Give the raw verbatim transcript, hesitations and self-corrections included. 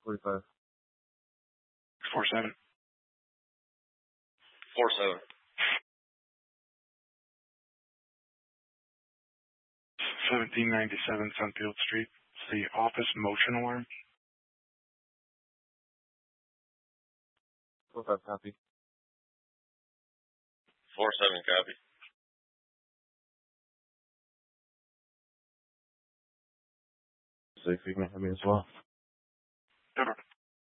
forty-five. four seven. four seven. seventeen ninety-seven Sunfield Street. It's the office motion alarm. four five copy. four seven copy. So if you can have me as well. Never.